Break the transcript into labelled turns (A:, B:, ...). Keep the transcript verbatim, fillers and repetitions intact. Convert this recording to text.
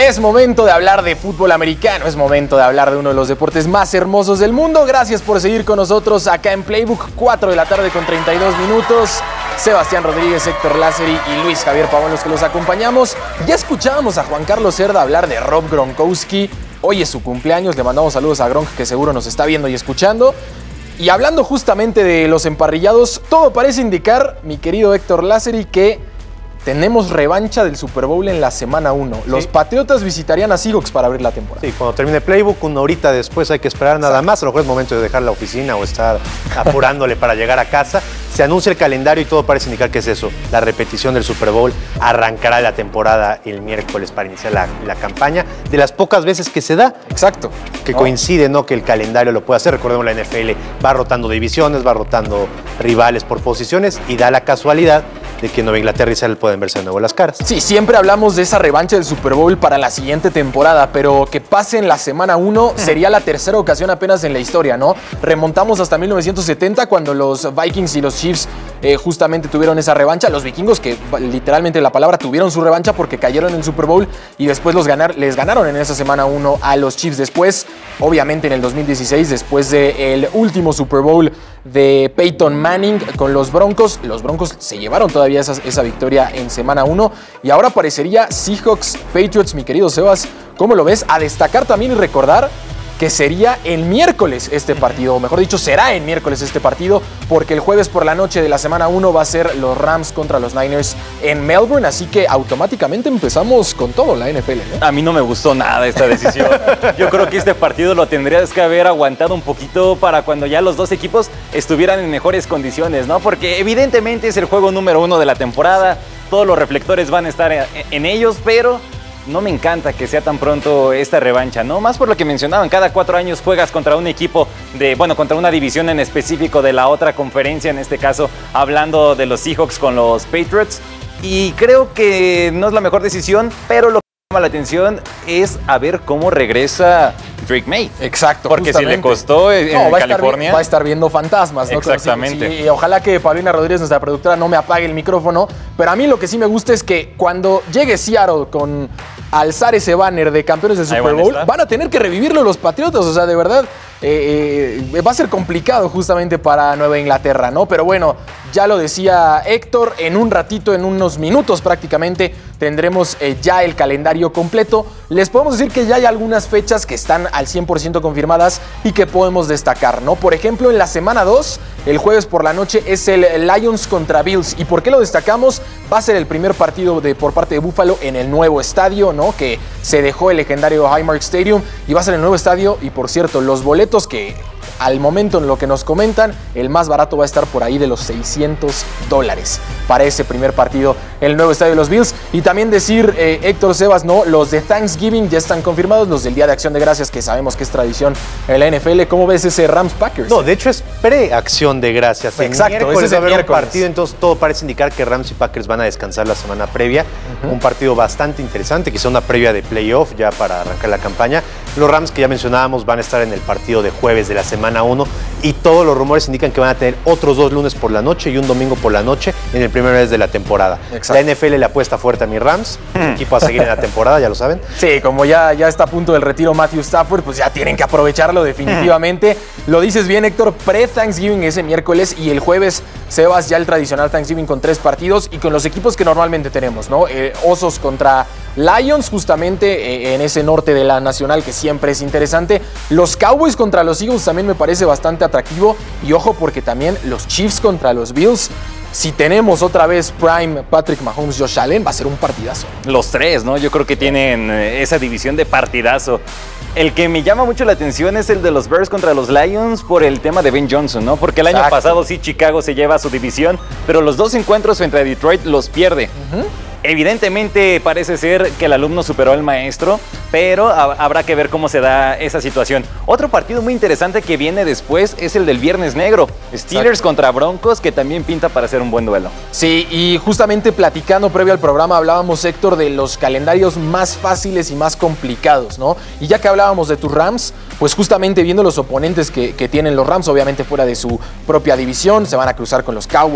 A: Es momento de hablar de fútbol americano, es momento de hablar de uno de los deportes más hermosos del mundo. Gracias por seguir con nosotros acá en Playbook, cuatro de la tarde con treinta y dos minutos. Sebastián Rodríguez, Héctor Lázari y Luis Javier Pavón los que los acompañamos. Ya escuchábamos a Juan Carlos Cerda hablar de Rob Gronkowski. Hoy es su cumpleaños, le mandamos saludos a Gronk que seguro nos está viendo y escuchando. Y hablando justamente de los emparrillados, todo parece indicar, mi querido Héctor Lázari, que tenemos revancha del Super Bowl en la semana uno. Sí. Los Patriotas visitarían a Seahawks para abrir la temporada.
B: Sí, cuando termine Playbook, una horita después hay que esperar nada más. A lo mejor es momento de dejar la oficina o estar apurándole para llegar a casa. Se anuncia el calendario y todo parece indicar que es eso. La repetición del Super Bowl arrancará la temporada el miércoles para iniciar la, la campaña. De las pocas veces que se da.
A: Exacto.
B: Que no. coincide, ¿no? Que el calendario lo puede hacer. Recordemos, la N F L va rotando divisiones, va rotando rivales por posiciones y da la casualidad de que Nueva Inglaterra y Israel pueden verse de nuevo las caras.
A: Sí, siempre hablamos de esa revancha del Super Bowl para la siguiente temporada, pero que pase en la semana uno sería la tercera ocasión apenas en la historia, ¿no? Remontamos hasta mil novecientos setenta cuando los Vikings y los Chiefs eh, justamente tuvieron esa revancha. Los vikingos, que literalmente la palabra tuvieron su revancha porque cayeron en el Super Bowl y después los ganar, les ganaron en esa semana uno a los Chiefs. Después, obviamente en el dos mil dieciséis, después del último Super Bowl de Peyton Manning con los Broncos, los Broncos se llevaron todavía esa, esa victoria en semana uno y ahora parecería Seahawks Patriots, mi querido Sebas. ¿Cómo lo ves? A destacar también y recordar que sería el miércoles este partido, o mejor dicho, será el miércoles este partido, porque el jueves por la noche de la semana uno va a ser los Rams contra los Niners en Melbourne, así que automáticamente empezamos con todo la N F L, ¿no?
C: A mí no me gustó nada esta decisión. Yo creo que este partido lo tendrías que haber aguantado un poquito para cuando ya los dos equipos estuvieran en mejores condiciones, ¿no? Porque evidentemente es el juego número uno de la temporada, todos los reflectores van a estar en ellos, pero no me encanta que sea tan pronto esta revancha, ¿no? Más por lo que mencionaban, cada cuatro años juegas contra un equipo de, bueno, contra una división en específico de la otra conferencia, en este caso hablando de los Seahawks con los Patriots, y creo que no es la mejor decisión, pero lo que llama la atención es a ver cómo regresa Drake May.
A: Exacto.
C: Porque justamente, si le costó en,
A: no, va
C: California.
A: A va a estar viendo fantasmas, ¿no?
C: Exactamente.
A: Sí, y ojalá que Paulina Rodríguez, nuestra productora, no me apague el micrófono. Pero a mí lo que sí me gusta es que cuando llegue Seattle con alzar ese banner de campeones del Super Bowl, van a tener que revivirlo los Patriotas. O sea, de verdad, eh, eh, va a ser complicado justamente para Nueva Inglaterra, ¿no? Pero bueno, ya lo decía Héctor, en un ratito, en unos minutos prácticamente, tendremos eh, ya el calendario completo. Les podemos decir que ya hay algunas fechas que están al cien por ciento confirmadas y que podemos destacar, ¿no? Por ejemplo, en la semana dos, el jueves por la noche, es el Lions contra Bills. ¿Y por qué lo destacamos? Va a ser el primer partido de, por parte de Buffalo en el nuevo estadio, ¿no? Que se dejó el legendario Highmark Stadium y va a ser el nuevo estadio. Y por cierto, los boletos que al momento en lo que nos comentan, el más barato va a estar por ahí de los seiscientos dólares para ese primer partido, el nuevo estadio de los Bills. Y también decir, eh, Héctor, Sebas, no, los de Thanksgiving ya están confirmados, los del Día de Acción de Gracias, que sabemos que es tradición en la N F L. ¿Cómo ves ese Rams Packers?
B: No, de hecho es pre-acción de gracias.
A: Exacto,
B: ese
A: es el
B: miércoles. Un partido, entonces todo parece indicar que Rams y Packers van a descansar la semana previa. Uh-huh. Un partido bastante interesante, quizá una previa de playoff ya para arrancar la campaña. Los Rams, que ya mencionábamos, van a estar en el partido de jueves de la semana uno y todos los rumores indican que van a tener otros dos lunes por la noche y un domingo por la noche en el primer mes de la temporada. Exacto. La N F L le apuesta fuerte a mis Rams, mm. equipo a seguir en la temporada, ya lo saben.
A: Sí, como ya, ya está a punto del retiro Matthew Stafford, pues ya tienen que aprovecharlo definitivamente. Mm. Lo dices bien, Héctor, pre-Thanksgiving ese miércoles y el jueves, Sebas, ya el tradicional Thanksgiving con tres partidos y con los equipos que normalmente tenemos, ¿no? Eh, Osos contra Lions, justamente eh, en ese norte de la Nacional, que siempre es interesante. Los Cowboys contra los Eagles también me parece bastante atractivo. Y ojo, porque también los Chiefs contra los Bills. Si tenemos otra vez Prime, Patrick Mahomes, Josh Allen, va a ser un partidazo.
C: Los tres, ¿no? Yo creo que tienen esa división de partidazo. El que me llama mucho la atención es el de los Bears contra los Lions por el tema de Ben Johnson, ¿no? Porque el Exacto. año pasado sí Chicago se lleva su división, pero los dos encuentros frente a Detroit los pierde. Uh-huh. Evidentemente parece ser que el alumno superó al maestro, pero habrá que ver cómo se da esa situación. Otro partido muy interesante que viene después es el del Viernes Negro. Steelers Exacto. contra Broncos, que también pinta para ser un buen duelo.
A: Sí, y justamente platicando previo al programa hablábamos, Héctor, de los calendarios más fáciles y más complicados, ¿no? Y ya que hablábamos de tus Rams, pues justamente viendo los oponentes que, que tienen los Rams, obviamente fuera de su propia división, se van a cruzar con los Cowboys,